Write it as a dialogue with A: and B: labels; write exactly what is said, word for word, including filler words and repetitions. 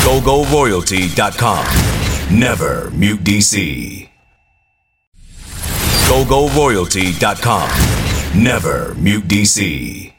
A: go go royalty dot com. Never mute D C. go go royalty dot com. Never mute D C.